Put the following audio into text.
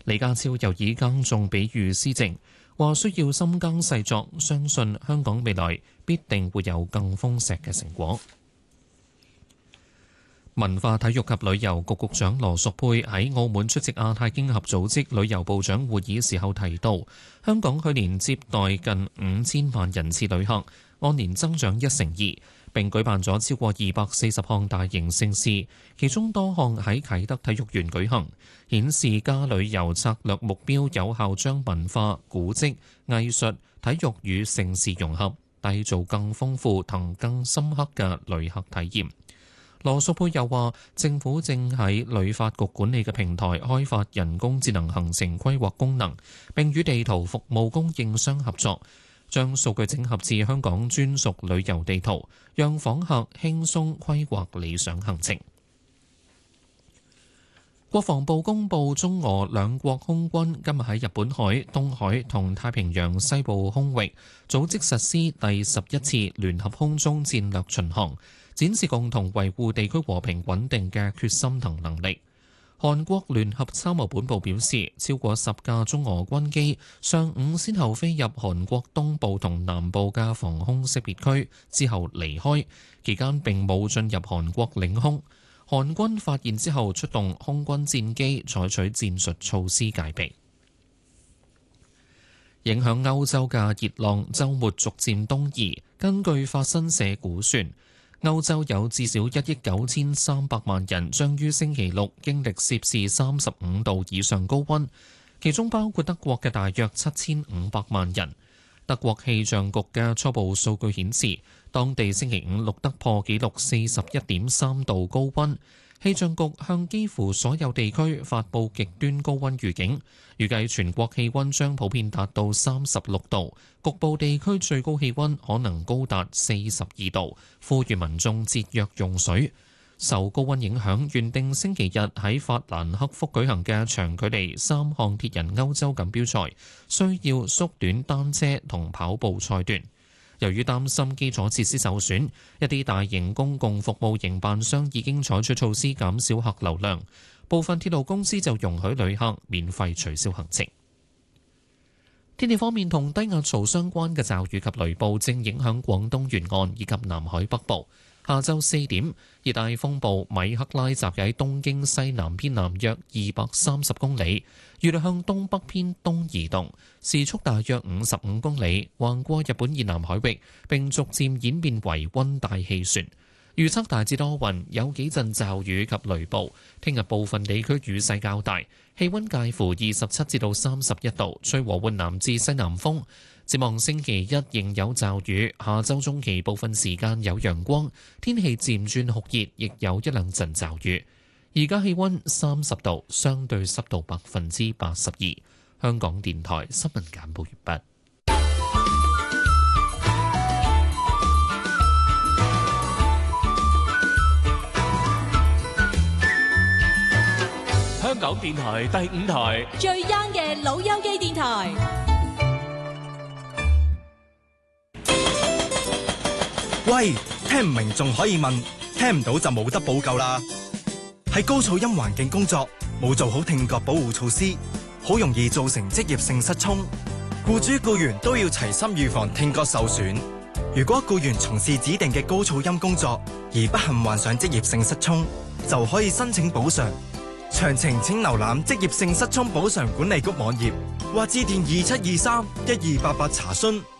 李家超又以耕種比喻施政，話需要深耕細作，相信香港未來必定會有更豐碩嘅成果。文化體育及旅遊局局長羅淑佩喺澳門出席亞太經合組織旅遊部長會議時候提到，香港去年接待近5000萬人次旅客，按年增長1成2，並舉辦咗超過240項大型盛事，其中多項喺啟德體育園舉行，顯示加旅遊策略目標有效將文化、古蹟、藝術、體育與盛事融合，締造更豐富同更深刻嘅旅客體驗。羅淑佩又話，政府正喺旅發局管理嘅平台開發人工智能行程規劃功能，並與地圖服務供應商合作，將數據整合至香港專屬旅遊地圖，讓訪客輕鬆規劃理想行程。國防部公布，中俄兩國空軍今日喺日本海、東海同太平洋西部空域組織實施第11次聯合空中戰略巡航，展示共同維護地區和平穩定嘅決心同能力。韓國聯合參謀本部表示，超過10架中俄軍機上午先後飛入韓國東部同南部嘅防空識別區，之後離開，期間並冇進入韓國領空。韓軍發現之後出動空軍戰機採取戰術措施戒備。影響歐洲嘅熱浪週末逐漸東移，根據法新社估算，歐洲有至少1億9300萬人將於星期六經歷攝氏35度以上高溫，其中包括德國嘅大約7500萬人。德國氣象局嘅初步數據顯示，當地星期五錄得破紀錄41.3度高溫。氣象局向幾乎所有地區發布極端高溫預警，預計全國氣溫將普遍達到36度，局部地區最高氣溫可能高達42度，呼籲民眾節約用水。受高溫影響，原定星期日喺法蘭克福舉行嘅長距離3項鐵人歐洲錦標賽，需要縮短單車同跑步賽段。由於擔心基礎設施受損，一啲大型公共服務營辦商已經採取措施減少客流量，部分鐵路公司就容許旅客免費取消行程。天氣方面，同低壓槽相關嘅驟雨及雷暴正影響廣東沿岸以及南海北部。下晝4點，熱帶風暴米克拉集喺東經西南偏南約230公里，預料向東北偏東移動，時速大約55公里，橫過日本以南海域，並逐漸演變為溫帶氣旋。預測大致多雲，有幾陣驟雨及雷暴。聽日部分地區雨勢較大，氣溫介乎27至到31度，吹和緩南至西南風。展望星期一仍有驟雨，下周中期部分時間有陽光，天氣漸轉酷熱，亦有一兩陣驟雨。而家氣溫30度，相對濕度82%。香港電台新聞簡報完畢。 香港電台第5台最 young 嘅老友記電台。 喂，聽唔明仲可以問，聽唔到就冇得補救啦。喺高噪音環境工作，冇做好聽覺保護措施，好容易造成職業性失聰。僱主僱員都要齊心預防聽覺受損。如果僱員從事指定嘅高噪音工作而不幸患上職業性失聰，就可以申請補償。詳情請瀏覽職業性失聰補償管理局網頁，或致電27231288查詢。